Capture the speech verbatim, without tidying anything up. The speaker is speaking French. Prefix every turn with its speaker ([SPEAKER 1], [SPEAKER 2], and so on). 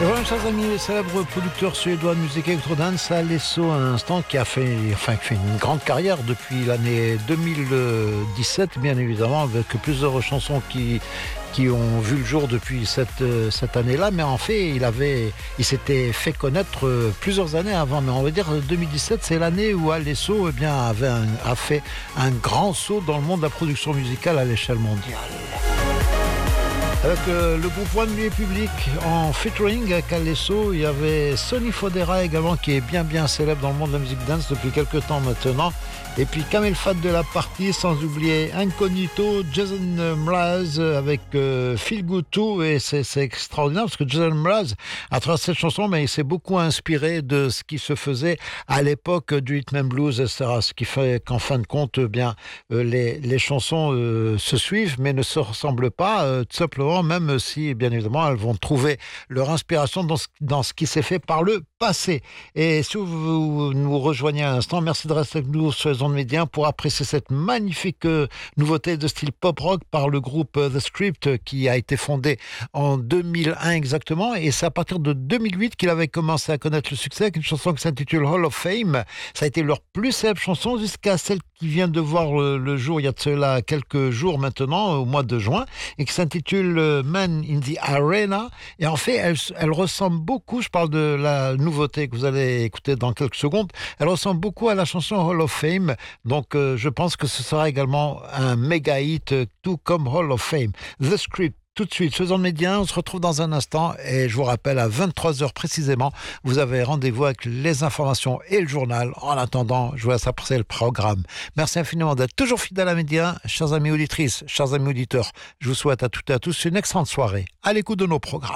[SPEAKER 1] Et voilà, chers amis, le célèbre producteur suédois de musique électro-dance Alesso, à l'instant, qui a fait, enfin, qui fait une grande carrière depuis l'année deux mille dix-sept, bien évidemment, avec plusieurs chansons qui, qui ont vu le jour depuis cette, cette année-là. Mais en fait, il avait, il s'était fait connaître plusieurs années avant. Mais on va dire deux mille dix-sept, c'est l'année où Alesso, eh bien, avait un, a fait un grand saut dans le monde de la production musicale à l'échelle mondiale. Avec euh, le groupe One Nuit Public en featuring avec Alesso, il y avait Sonny Fodera également, qui est bien bien célèbre dans le monde de la musique dance depuis quelques temps maintenant. Et puis Kamel Fat de la partie, sans oublier Incognito, Jason Mraz avec euh, Feel Good Too. Et c'est, c'est extraordinaire parce que Jason Mraz, à travers cette chanson, mais il s'est beaucoup inspiré de ce qui se faisait à l'époque du rhythm and blues, et cetera. Ce qui fait qu'en fin de compte, eh bien, euh, les, les chansons euh, se suivent mais ne se ressemblent pas, euh, tout simplement, même si, bien évidemment, elles vont trouver leur inspiration dans ce, dans ce qui s'est fait par le passé. Et si vous nous rejoignez à l'instant, merci de rester avec nous sur les ondes médias pour apprécier cette magnifique euh, nouveauté de style pop-rock par le groupe euh, The Script, qui a été fondé en deux mille un exactement, et c'est à partir de deux mille huit qu'il avait commencé à connaître le succès avec une chanson qui s'intitule Hall of Fame. Ça a été leur plus célèbre chanson jusqu'à celle qui vient de voir le, le jour il y a de cela quelques jours maintenant, au mois de juin, et qui s'intitule euh, Man in the Arena. Et en fait, elle, elle ressemble beaucoup, je parle de la nouveauté que vous allez écouter dans quelques secondes, elle ressemble beaucoup à la chanson Hall of Fame. Donc euh, je pense que ce sera également un méga hit, euh, tout comme Hall of Fame. The Script. Tout de suite, faisons le média, on se retrouve dans un instant et je vous rappelle, à vingt-trois heures précisément, vous avez rendez-vous avec les informations et le journal. En attendant, je vous laisse apprécier le programme. Merci infiniment d'être toujours fidèle à Média. Chers amis auditrices, chers amis auditeurs, je vous souhaite à toutes et à tous une excellente soirée à l'écoute de nos programmes.